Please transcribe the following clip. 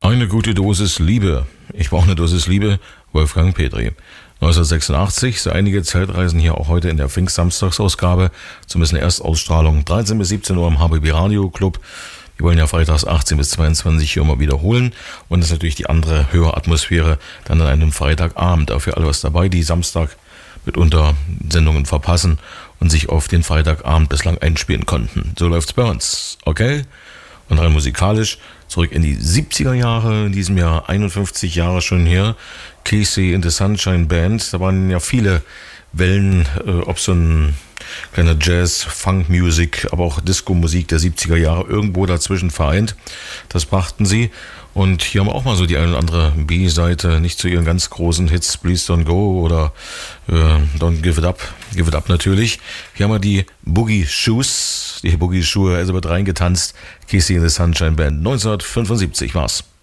Eine gute Dosis Liebe. Ich brauche eine Dosis Liebe. Wolfgang Petri. 1986, so einige Zeltreisen hier auch heute in der Pfingstsamstagsausgabe. Zumindest eine Erstausstrahlung 13 bis 17 Uhr im HBB Radio Club. Wir wollen ja freitags 18 bis 22 hier mal wiederholen. Und das ist natürlich die andere Höratmosphäre dann an einem Freitagabend. Dafür alle was dabei, die Samstag mitunter Sendungen verpassen und sich auf den Freitagabend bislang einspielen konnten. So läuft's bei uns. Okay? Und rein musikalisch zurück in die 70er Jahre, in diesem Jahr 51 Jahre schon her. Casey in the Sunshine Band, da waren ja viele Wellen, ob so ein kleiner Jazz, Funk-Music, aber auch Disco-Musik der 70er Jahre irgendwo dazwischen vereint. Das brachten sie. Und hier haben wir auch mal so die eine oder andere B-Seite, nicht zu ihren ganz großen Hits, Please Don't Go oder Don't Give It Up natürlich. Hier haben wir die Boogie-Schuhe, also wird reingetanzt, Casey in the Sunshine Band, 1975 war's.